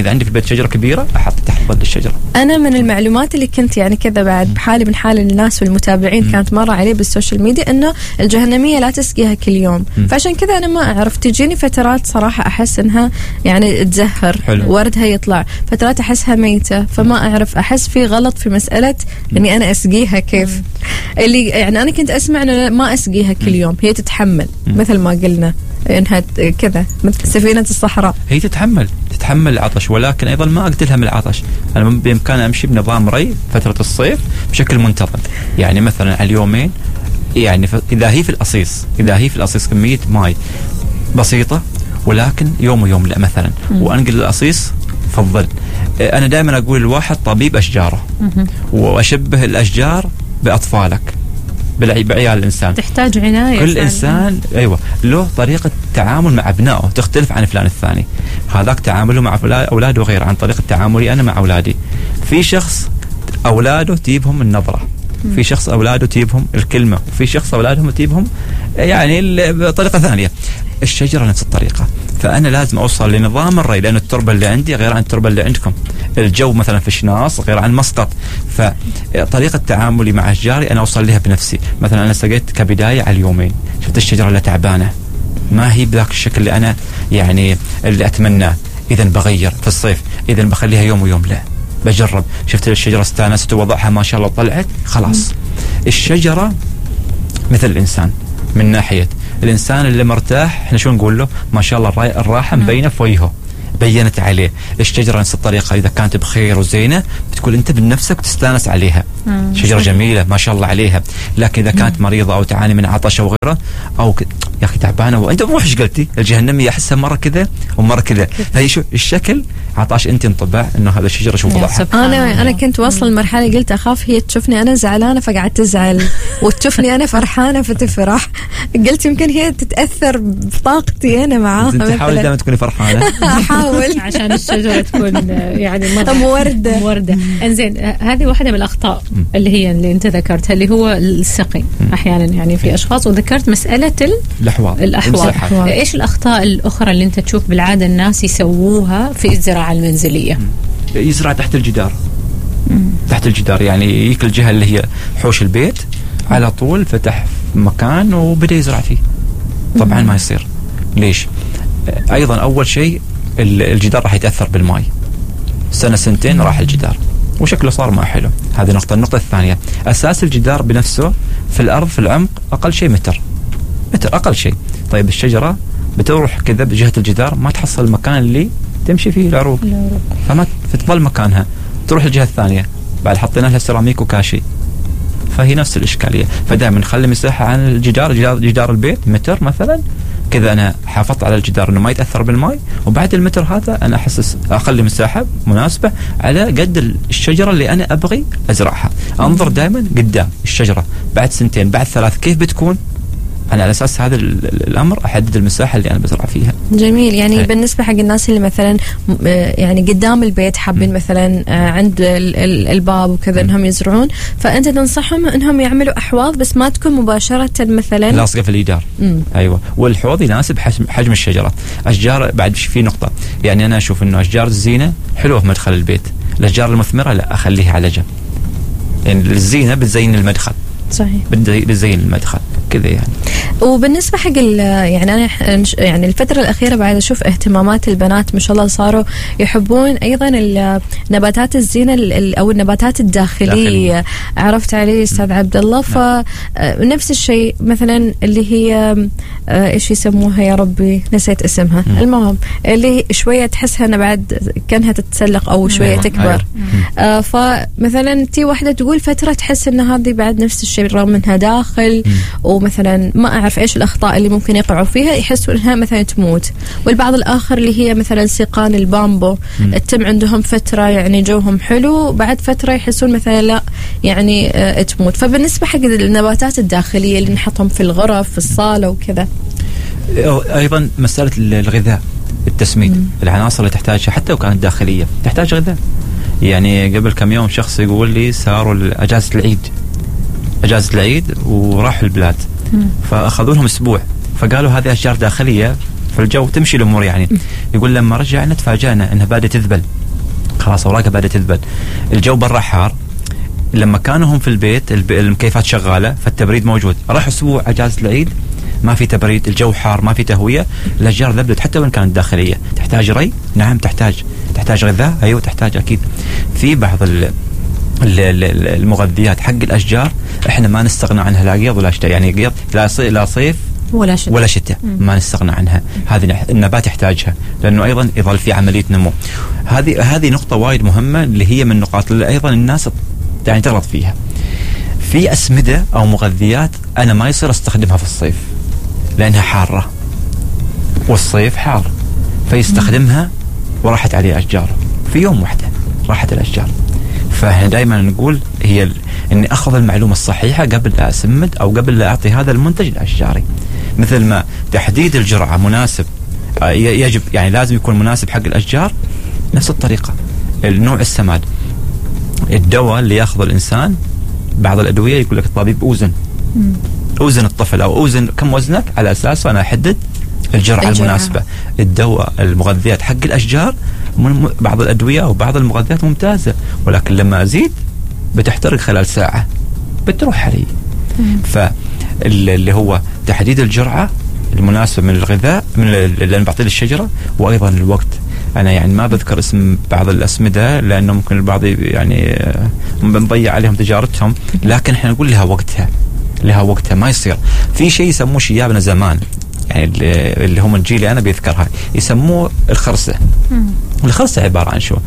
إذا عندي في البيت شجرة كبيرة أحط تحت ظل الشجرة. أنا من المعلومات اللي كنت يعني كذا بعد بحالي من حال الناس والمتابعين م. كانت مرة عليه بالسوشيال ميديا إنه الجهنمية لا تسقيها كل يوم، م. فعشان كذا أنا ما أعرف، تجيني فترات صراحة أحس إنها يعني تزهر، حلو. وردها يطلع، فترات أحسها ميتة، فما أعرف، أحس في غلط في مسألة إني أنا أسقيها كيف. م. اللي يعني أنا كنت أسمع إنه ما أسقيها كل يوم، هي تتحمل م. مثل ما قلنا إنها كذا مثل سفينة الصحراء، هي تتحمل تتحمل العطش، ولكن أيضا ما أقتلها من العطش. أنا بإمكاني أمشي بنظام ري فترة الصيف بشكل منتظم، يعني مثلا على اليومين، يعني إذا هي في الأصيص إذا هي في الأصيص كمية ماء بسيطة، ولكن يوم ويوم لا مثلا، وأنقل الأصيص في الظل. أنا دائما أقول الواحد طبيب أشجاره، وأشبه الأشجار بأطفالك، بعيال الإنسان، تحتاج عناية. كل إنسان أيوة له طريقة تعامل مع أبنائه تختلف عن فلان الثاني. هذاك تعامله مع أولاده غير عن طريقة تعاملي أنا مع أولادي. في شخص أولاده تجيبهم النظرة، في شخص أولاده تجيبهم الكلمة، وفي شخص أولادهم تجيبهم يعني بطريقة ثانية. الشجرة نفس الطريقة، فأنا لازم أوصل لنظام الري، لأن التربة اللي عندي غير عن التربة اللي عندكم، الجو مثلا في شناص غير عن مسقط، فطريقة تعاملي مع أشجاري أنا أوصل لها بنفسي. مثلا أنا سقيت كبداية على اليومين، شفت الشجرة اللي تعبانة ما هي بذاك الشكل اللي أنا يعني اللي أتمناه، إذا بغير في الصيف، إذا بخليها يوم ويوم لا، بجرب. شفت الشجرة استانست ووضعها ما شاء الله طلعت، خلاص. الشجرة مثل الإنسان، من ناحية الإنسان اللي مرتاح احنا شو نقول له؟ ما شاء الله الراحة مبينة في وجهه، بينت عليه. الشجرة نفس الطريقة، إذا كانت بخير وزينة بتقول أنت بنفسك تستانس عليها، مم. شجرة جميلة ما شاء الله عليها. لكن إذا كانت مم. مريضة أو تعاني من عطش أو غيره، أو ك... يا أخي تعبانة، وأنت مو إيش قلتي؟ الجهنمية أحسها مرة كذا ومرة كذا، فهي شو الشكل عطاش أنت انطباع إنه هذا الشجرة شو وضعها. أنا أنا كنت واصل لمرحلة قلت أخاف هي تشوفني أنا زعلانة فقعدت تزعل، وتشوفني أنا فرحانة فتفرح. قلت يمكن هي تتأثر بطاقتي أنا معاها. أنت حاول دائما تكوني فرحانة. أحاول عشان الشجرة تكون يعني موردة موردة. إنزين، هذه واحدة من الأخطاء اللي هي اللي أنت ذكرتها، اللي هو السقي أحيانا يعني في أشخاص، وذكرت مسألة الأحواض. الأحواض. إيش الأخطاء الأخرى اللي أنت تشوف بالعادة الناس يسووها في الزراعة المنزلية؟ يزرع تحت الجدار. مم. تحت الجدار يعني يجيك الجهة اللي هي حوش البيت على طول، فتح مكان وبدأ يزرع فيه. طبعا مم. ما يصير. ليش؟ أيضا أول شيء الجدار راح يتأثر بالماء، سنة سنتين راح الجدار وشكله صار ما حلو. هذه نقطة. النقطة الثانية، أساس الجدار بنفسه في الأرض في العمق أقل شيء متر متر أقل شيء. طيب الشجرة بتروح كذا بجهة الجدار، ما تحصل المكان اللي تمشي فيه العروق، فما تظل مكانها، تروح الجهة الثانية. بعد حطينا لها سيراميك وكاشي، فهي نفس الإشكالية. فدائما نخلي مساحة عن الجدار، جدار, جدار البيت متر مثلا كذا، أنا حافظت على الجدار إنه ما يتأثر بالماء، وبعد المتر هذا أنا أحسس أخلي مساحة مناسبة على قد الشجرة اللي أنا أبغي أزرعها. أنظر دائما قدام الشجرة بعد سنتين بعد ثلاث كيف بتكون، أنا على أساس هذا الأمر أحدد المساحة اللي أنا بزرع فيها. جميل. يعني هي. بالنسبة حق الناس اللي مثلا يعني قدام البيت حابين مثلا عند الباب وكذا إنهم يزرعون، فأنت تنصحهم إنهم يعملوا أحواض بس ما تكون مباشرة مثلا لاصقة في الجدار. أيوة. والحوض يناسب حجم, حجم الشجرة. أشجار بعد في نقطة، يعني أنا أشوف إنه أشجار الزينة حلوة في مدخل البيت، الأشجار المثمرة لا أخليها على جنب، يعني الزينة بتزين المدخل. صحيح. بتزين المدخل كذا يعني. وبالنسبة حق يعني أنا يعني الفترة الأخيرة بعد أشوف اهتمامات البنات ما شاء الله صاروا يحبون أيضا النباتات الزينة أو النباتات الداخلية داخلية. عرفت علي أستاذ عبد الله؟ فنفس الشيء مثلا اللي هي إيش يسموها يا ربي نسيت اسمها، م. المهم اللي شوية تحسها أنا بعد كأنها تتسلق أو شوية م. تكبر. آه فمثلا تي واحدة تقول فترة تحس إن هذه بعد نفس الشيء رغم إنها داخل، م. ومثلا ما أعرف إيش الأخطاء اللي ممكن يقعوا فيها، يحسوا إنها مثلا تموت. والبعض الآخر اللي هي مثلا سيقان البامبو تتم عندهم فترة يعني جوهم حلو، بعد فترة يحسون مثلا لا يعني آه تموت. فبالنسبة حق النباتات الداخلية اللي نحطهم في الغرف في الصالة وكذا، أيضا مسألة الغذاء التسميد، مم. العناصر اللي تحتاجها حتى لو كانت داخلية تحتاج غذاء. يعني قبل كم يوم شخص يقول لي صاروا أجازة العيد أجازة العيد وراحوا البلاد، مم. فأخذوا لهم أسبوع، فقالوا هذه أشجار داخلية في الجو تمشي الامور يعني. يقول لما رجعنا تفاجأنا انها بدأت تذبل، خلاص اوراقها بدأت تذبل، الجو برا حار، لما كانوا هم في البيت المكيفات شغاله فالتبريد موجود، راح اسبوع اجازه العيد ما في تبريد، الجو حار ما في تهويه، الاشجار ذبلت حتى وان كانت داخليه. تحتاج ري؟ نعم تحتاج. تحتاج غذاء؟ ايوه تحتاج اكيد. في بعض ال المغذيات حق الاشجار احنا ما نستغنى عنها، لا قيض ولا شتاء، يعني قيض لا صيف لا صيف ولا شتاء ولا شتاء ما نستغنى عنها، هذه النبات يحتاجها لانه ايضا يظل في عمليه نمو. هذه هذه نقطه وايد مهمه اللي هي من النقاط اللي ايضا الناس يعني تغلط فيها. في اسمده او مغذيات انا ما يصير استخدمها في الصيف لانها حاره والصيف حار، فيستخدمها وراحت عليه اشجار في يوم واحده راحت الاشجار. فاحنا دائما نقول هي اني اخذ المعلومه الصحيحه قبل لا اسمد او قبل لا اعطي هذا المنتج لاشجاري. مثل ما تحديد الجرعه مناسب يجب يعني لازم يكون مناسب حق الاشجار، نفس الطريقه النوع السماد. الدواء اللي ياخذه الانسان بعض الادويه يقول لك الطبيب اوزن اوزن الطفل او اوزن كم وزنك على اساسه انا احدد الجرعه المناسبه. الدواء المغذيات حق الاشجار بعض الادويه او بعض المغذيات ممتازه، ولكن لما ازيد بتحترق خلال ساعه بتروح علي. فاللي هو تحديد الجرعه المناسبه من الغذاء من اللي انا بعطيه للشجره، وايضا الوقت. انا يعني ما بذكر اسم بعض الاسمده لانه ممكن البعض يعني بنضيع عليهم تجارتهم، لكن احنا نقول لها وقتها لها وقتها. ما يصير في شيء يسموه شيابنا زمان يعني اللي هم الجيل انا بيذكرها يسموه الخرسه. الخرسه عباره عن شو؟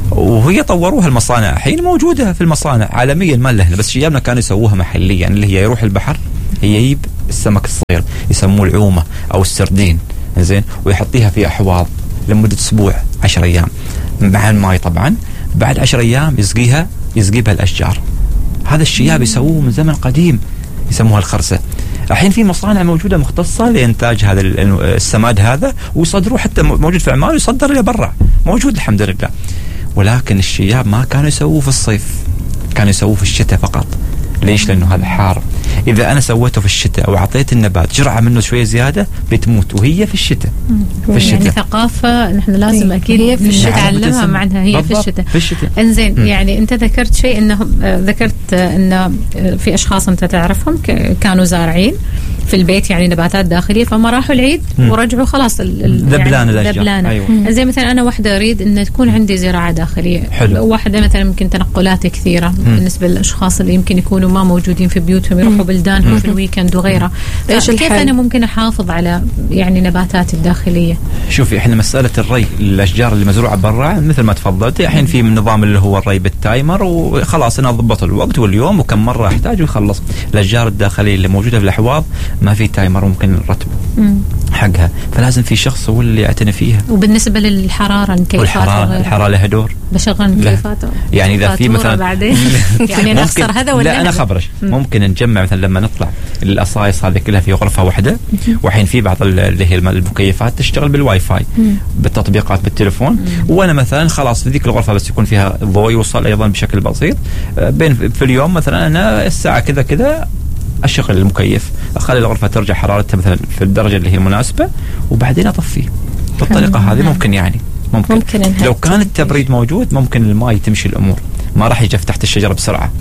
وهي طوروها المصانع، الحين موجوده في المصانع عالميا ما لها، بس شيابنا كانوا يسووها محليا اللي هي يروح البحر يجيب السمك الصغير يسموه العومه او السردين زين، ويحطيها في احواض لمده اسبوع عشر ايام مع الماء طبعا. بعد عشر ايام يسقيها يسقي بها الاشجار. هذا الشياب يسووه من زمن قديم يسموها الخرسه. الحين في مصانع موجوده مختصه لانتاج هذا السماد هذا، ويصدروه حتى موجود في عمان ويصدر الى برا موجود الحمد لله. ولكن الشياب ما كانوا يسووه في الصيف، كانوا يسووه في الشتاء فقط. ليش؟ لانه هذا حار. اذا انا سويته في الشتاء او اعطيت النبات جرعه منه شويه زياده بتموت وهي في الشتاء. في الشتاء يعني ثقافه نحن لازم اكيد هي في الشتاء نتعلمها معناها هي في الشتاء. في الشتاء انزين م. يعني انت ذكرت شيء انه ذكرت ان في اشخاص انت تعرفهم كانوا زارعين في البيت يعني نباتات داخليه، فما راحوا العيد م. ورجعوا خلاص ذبلان الاشجار. أيوة. زي مثلا انا واحده اريد ان تكون عندي زراعه داخليه، حلو. واحده مثلا يمكن تنقلات كثيره م. بالنسبه للاشخاص اللي يمكن يكونوا ما موجودين في بيوتهم يروحوا بلدانهم في الويكند وغيره. ايش كيف انا ممكن احافظ على يعني نباتاتي الداخليه؟ شوفي احنا مساله الري الاشجار اللي مزروعه برا مثل ما تفضلتي الحين في من نظام اللي هو الري بالتايمر، وخلاص انا اضبط الوقت واليوم وكم مره احتاج ويخلص. الاشجار الداخليه اللي موجوده في الاحواض ما في تايمر ممكن نرتبه حقها، فلازم في شخص هو اللي يعتني فيها. وبالنسبه للحراره المكيفات والحراره الحراره لها دور، بشغل المكيفات يعني اذا في مثلا بعدين يعني انا اخسر هذا ولا لا انا خبرش ممكن نجمع مثلا لما نطلع القصايص هذه كلها في غرفه واحده، وحين في بعض اللي هي المكيفات تشتغل بالواي فاي بالتطبيقات بالتليفون، وانا مثلا خلاص في ذيك الغرفه بس يكون فيها ضوء يوصل ايضا بشكل بسيط بين في اليوم مثلا انا الساعه كذا كذا اشغل المكيف، اخلي الغرفه ترجع حرارتها مثلا في الدرجه اللي هي المناسبه وبعدين اطفيه. بالطريقه هذه ممكن يعني ممكن, ممكن لو كان التبريد موجود ممكن الماء تمشي الامور، ما راح يجف تحت الشجره بسرعه.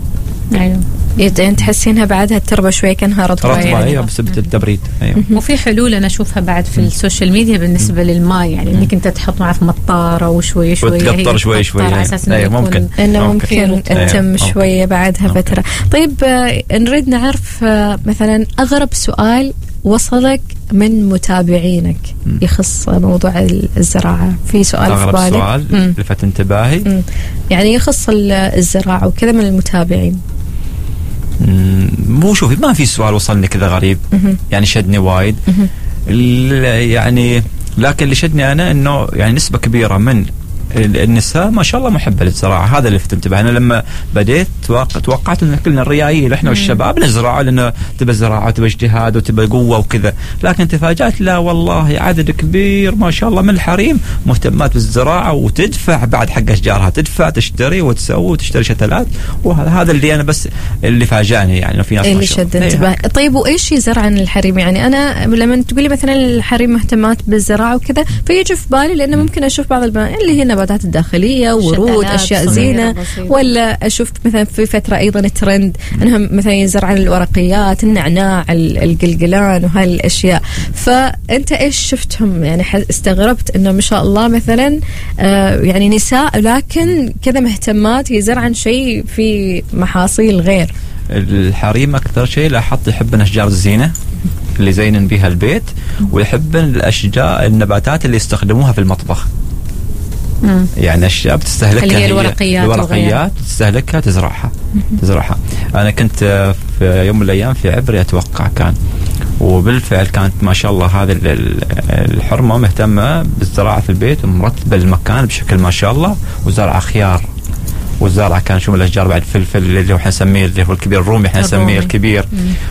ايوه يعني تحسينها بعدها التربه شوي كانها رطبه رطبه يعني. ايوه بسبب التبريد. ايوه وفي حلول انا اشوفها بعد في السوشيال ميديا بالنسبه للماء، يعني انك انت تحط معه في مطاره وشوي شوي وتقطر شوي شوي على اساس انه أيوة ممكن انه ممكن, ممكن تتم شويه بعدها ممكن. فتره. طيب آه نريد نعرف آه مثلا اغرب سؤال وصلك من متابعينك يخص موضوع الزراعة. في سؤال في بالك سؤال لفت انتباهي يعني يخص الزراعة وكذا من المتابعين؟ مو شوفي ما في سؤال وصلني كذا غريب يعني شدني وايد يعني، لكن اللي شدني انا انه يعني نسبة كبيرة من النساء ما شاء الله محبة للزراعة. هذا اللي لفت انتباه. أنا لما بديت توقعت أن كلنا الريايين إحنا والشباب نزرع لأنه تبى زراعة وتبى اجتهاد وتبى قوة وكذا، لكن تفاجأت لا والله عدد كبير ما شاء الله من الحريم مهتمات بالزراعة وتدفع بعد حق أشجارها، تدفع تشتري وتسوي وتشتري شتلات. وهذا هذا اللي أنا بس اللي فاجأني يعني في ناس اللي شد انتباه. طيب وإيش يزرع عن الحريم؟ يعني أنا لما تقولي مثلا الحريم مهتمات بالزراعة وكذا فيجي في بالي لأنه ممكن أشوف بعض البنات اللي هي النباتات الداخلية ورود أشياء زينة، ولا أشوف مثلا في فترة أيضا الترند أنهم مثلا يزرعون الورقيات النعناع القلقلان وهاي الأشياء. فأنت إيش شفتهم؟ يعني استغربت أنه ما شاء الله مثلا آه يعني نساء لكن كذا مهتمات يزرعن شيء في محاصيل غير. الحريم أكثر شيء لاحظت يحبن أشجار الزينة اللي زينن بها البيت، ويحبن الأشجار النباتات اللي يستخدموها في المطبخ. مم. يعني أشياء بتستهلكها اللي هي الورقيات, الورقيات تستهلكها تزرعها تزرعها. أنا كنت في يوم من الأيام في عبري أتوقع كان، وبالفعل كانت ما شاء الله هذه الحرمة مهتمة بالزراعة في البيت ومرتبة المكان بشكل ما شاء الله، وزرع خيار والزرعة كان شو من الأشجار بعد فلفل اللي هو حنسميه اللي هو الكبير الرومي حنسميه الكبير،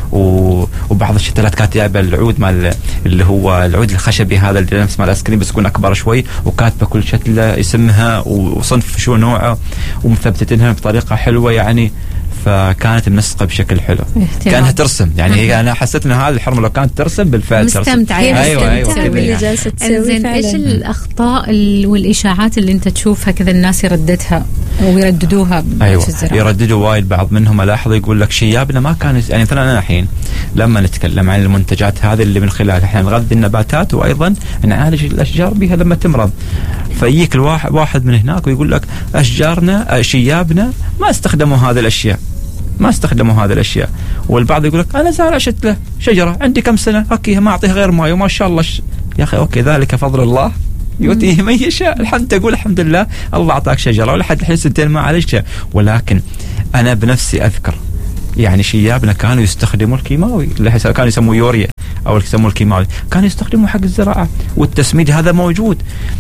وبعض الشتلات كانت جايبة العود مال اللي هو العود الخشبي هذا اللي نفس مال الآيس بس يكون أكبر شوي، وكاتبة كل شتلة اسمها وصنف شو نوعه ومثبتينها بطريقة حلوة يعني. فكانت منسقة بشكل حلو كانها ترسم يعني. هي أنا حسيت إن هذه الحرمة لو كانت ترسم بالفعل مستمتعة ترسم. أيوة أيوة باللي يعني. جالسة تسوي فعلا. إيش الأخطاء والإشاعات اللي أنت تشوفها كذا الناس يرددها ويرددوها؟ أيوة يرددوا وايد. بعض منهم ألاحظ يقول لك شيابنا ما كان يعني مثلا أنا الحين لما نتكلم عن المنتجات هذه اللي من خلالها احنا نغذي النباتات وأيضا نعالج الأشجار بها لما تمرض، فيجيك الواحد واحد من هناك ويقول لك أشجارنا شيابنا ما استخدموا هذه الأشياء ما استخدموا هذه الأشياء. والبعض يقول لك أنا زارع شتلة شجرة عندي كم سنة أوكي ما أعطيه غير ماء وما شاء الله ش... يا أخي أوكي ذلك فضل الله يؤتيه من يشاء. الحمد تقول الحمد لله الله أعطاك شجرة ولحد الحين سنتين ما عليك. ولكن أنا بنفسي أذكر يعني شيابنا كانوا يستخدموا الكيماوي اللي كانوا يسموه يوريا أو يسموه الكيماوي، كانوا يستخدموا حق الزراعة والتسميد هذا موجود.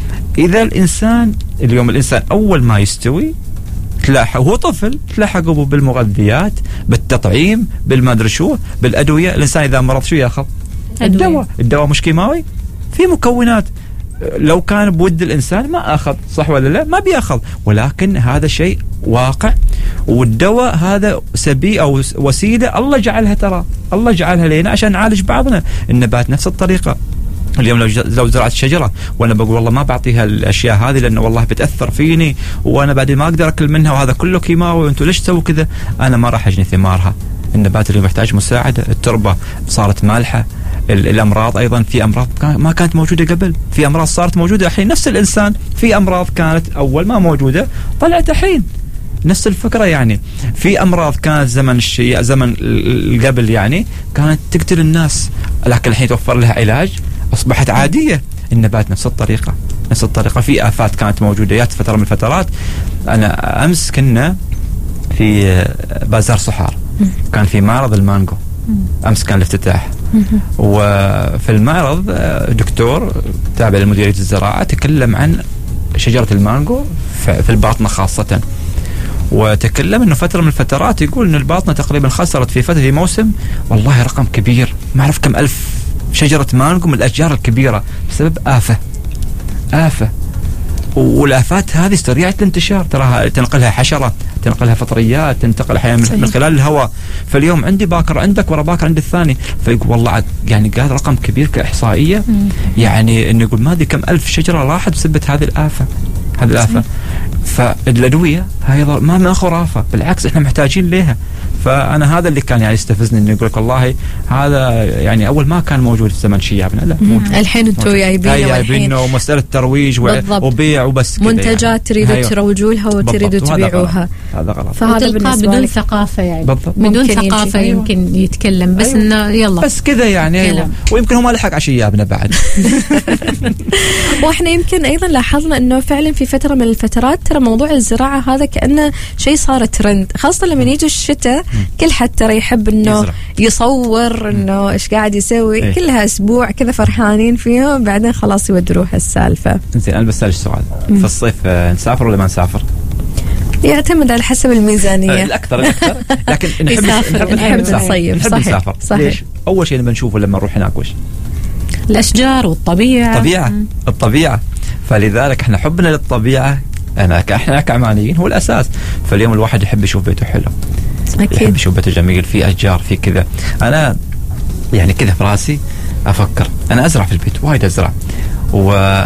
إذا الإنسان اليوم الإنسان أول ما يستوي تلاحق هو طفل تلاحقه بالمغذيات بالتطعيم بالمادري شو بالأدوية. الإنسان إذا مرض شو يأخذ؟ الدواء. الدواء مش كيماوي في مكونات. لو كان بود الإنسان ما أخذ صح ولا لا ما بيأخذ، ولكن هذا شيء واقع. والدواء هذا سبيل أو وسيلة الله جعلها، ترى الله جعلها لنا عشان نعالج بعضنا. النبات نفس الطريقة. اليوم لو لو زرعت شجرة وانا بقول والله ما بعطيها الاشياء هذه لانه والله بتاثر فيني وانا بعدين ما اقدر اكل منها وهذا كله كيماوي وانتم ليش تسووا كذا، انا ما راح اجني ثمارها. النبات اللي محتاج مساعده، التربه صارت مالحه، الامراض ايضا في امراض ما كانت موجوده قبل، في امراض صارت موجوده الحين. نفس الانسان في امراض كانت اول ما موجوده طلعت الحين. نفس الفكره يعني في امراض كانت زمن الشيء زمن قبل يعني كانت تقتل الناس، لكن الحين توفر لها علاج أصبحت عادية. النبات نفس الطريقة نفس الطريقة. في آفات كانت موجودة يات فترة من الفترات. أنا أمس كنا في بازار صحار كان في معرض المانجو، أمس كان الافتتاح، وفي المعرض دكتور تابع لمديرية الزراعة تكلم عن شجرة المانجو في الباطنة خاصة، وتكلم انه فتره من الفترات يقول ان الباطنه تقريبا خسرت في فتره في موسم والله رقم كبير ما اعرف كم الف شجره مانجو من الاشجار الكبيره بسبب افه افه والافات هذه سريعه الانتشار، تراها تنقلها حشره، تنقلها فطريات، تنتقل احيانا من خلال الهواء. فاليوم عندي باكر عندك ورا باكر عند الثاني، فيقول والله يعني قال رقم كبير كاحصائيه، يعني انه يقول ما ادري كم الف شجره راحت بسبب هذه الافه هذه الافه. فالادويه هاي ما ما خرافه، بالعكس احنا محتاجين لها. فانا هذا اللي كان يعني يستفزني انه يقول لك والله هذا يعني اول ما كان موجود في زمن شيابنا، لا موجود. الحين انتم جايبينه والحين ومساله ترويج وبيع وبس كذا، منتجات يعني تريدوا أيوة. تروجوا لها وتريدوا تبيعوها، هذا غلط. فهذا بدون ثقافه يعني بالضبط. بدون ثقافه يمكن, يمكن يتكلم بس أيوة. انه يلا بس كذا يعني أيوة. ويمكن هو ما لحق على شيابنا بعد. واحنا يمكن ايضا لاحظنا انه فعلا في فتره من الفترات ترى موضوع الزراعة هذا كأنه شيء صار ترند، خاصة لما يجي الشتاء كل حد ترى يحب إنه يزرع. يصور إنه إيش قاعد يسوي. إيه. كلها أسبوع كذا فرحانين فيهم، بعدين خلاص يودروها السالفة. زين أنا بسألك سؤال، في الصيف آه، نسافر ولا ما نسافر؟ يعتمد على حسب الميزانية. الأكثر الأكثر لكن نحب نحب نحب نسافر. نصيف. نحب صحيح. نسافر. صحيح. ليش؟ أول شيء نبي نشوفه لما نروح هناك وش؟ الأشجار والطبيعة. الطبيعة. الطبيعة. فلذلك احنا حبنا للطبيعة أنا احنا كعمانيين هو الأساس. فاليوم الواحد يحب يشوف بيته حلو. أكيد. يحب يشوف بيته جميل، في أشجار في كذا. أنا يعني كذا في راسي أفكر أنا أزرع في البيت، وايد أزرع، و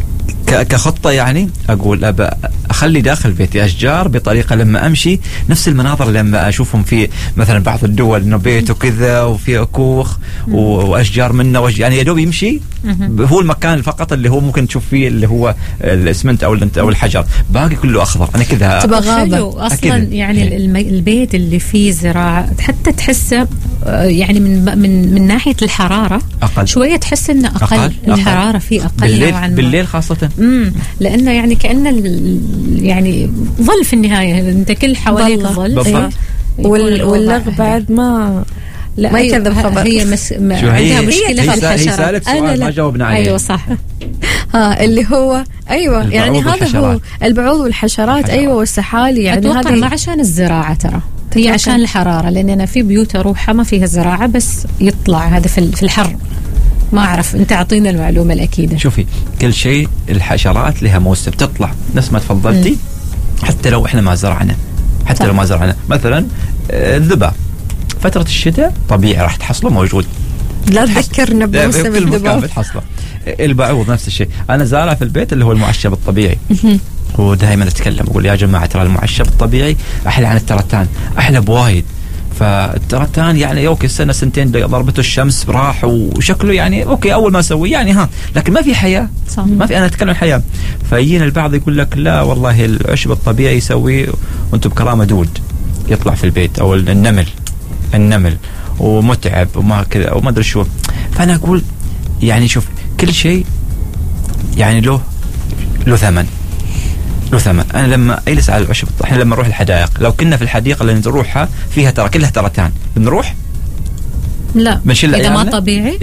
كخطة يعني أقول أبى أخلي داخل بيتي أشجار بطريقة لما أمشي نفس المناظر لما أشوفهم في مثلا بعض الدول إنه بيته كذا وفي كوخ وأشجار منه وش يعني يدوب يمشي هو المكان فقط اللي هو ممكن تشوف فيه اللي هو الإسمنت أو أو الحجر، باقي كله أخضر. أنا كذا تبغى غابة أصلا يعني البيت اللي فيه زراعة حتى تحسه يعني من من من ناحية الحرارة أقل. شوية تحس إنه أقل, أقل. الحرارة فيه أقل بالليل نوعاً ما. بالليل خاصة. امم لأنه يعني كأنه يعني ظل في النهاية، أنت كل حواليك ظل. إيه. وال واللغ بعد ما لا ما يكذب خبر. هي مس... عندها مشكلة في الحشرات. هي سالت سؤال ما جاوبنا عليه. أيوة صح. ها اللي هو أيوة يعني هذا هو البعوض والحشرات. أيوة والسحالي يعني هذا ما عشان الزراعة ترى هي عشان الحرارة، لأن أنا في بيوت أروحها ما فيها زراعة بس يطلع هذا في الحر. ما أعرف أنت أعطينا المعلومة الأكيدة. شوفي كل شيء الحشرات لها موسم تطلع نفس ما تفضلتي. م. حتى لو إحنا ما زرعنا حتى صح. لو ما زرعنا مثلا الذباب فترة الشتاء طبيعي راح تحصله موجود. لا تذكرنا بموسم الذباب. البعوض نفس الشيء. أنا زارع في البيت اللي هو المعشب الطبيعي. ودائما أتكلم أقول يا جماعة ترى المعشب الطبيعي أحلى عن الترتان، أحلى بوايد. فالترتان يعني اوكي سنه سنتين ضربته الشمس راح وشكله يعني اوكي اول ما اسوي يعني ها، لكن ما في حياه صح. ما في. انا اتكلم عن حياه. فيجينا البعض يقول لك لا والله العشب الطبيعي يسوي وانتم بكرامه دود يطلع في البيت او النمل النمل ومتعب وما كذا وما ادري شو. فانا اقول يعني شوف كل شيء يعني له له ثمن له ثمن. أنا لما أجلس على العشب، إحنا لما نروح الحدائق لو كنا في الحديقة اللي نروحها فيها ترى كلها ترتان بنروح لا إذا ما طبيعي